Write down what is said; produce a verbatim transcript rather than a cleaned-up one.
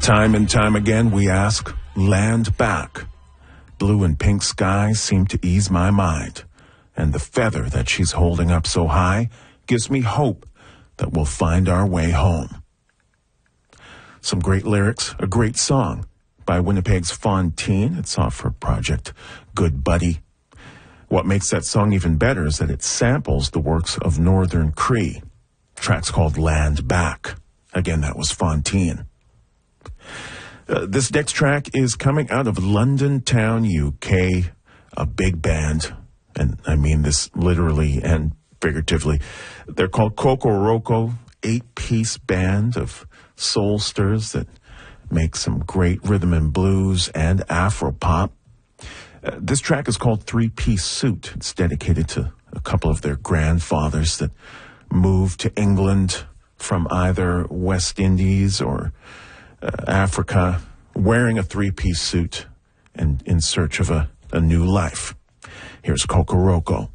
Time and time again we ask, land back. Blue and pink skies seem to ease my mind, and the feather that she's holding up so high gives me hope that we'll find our way home. Some great lyrics, a great song by Winnipeg's Fontaine. It's off her project, Good Buddy. What makes that song even better is that it samples the works of Northern Cree. The track's called Land Back. Again, that was Fontaine. Uh, this next track is coming out of London Town, U K, a big band, and I mean this literally and figuratively. They're called Kokoroko, eight-piece band of soulsters that make some great rhythm and blues and Afro-pop. Uh, this track is called Three-Piece Suit. It's dedicated to a couple of their grandfathers that moved to England from either West Indies or uh, Africa, wearing a three-piece suit and in search of a, a new life. Here's Kokoroko.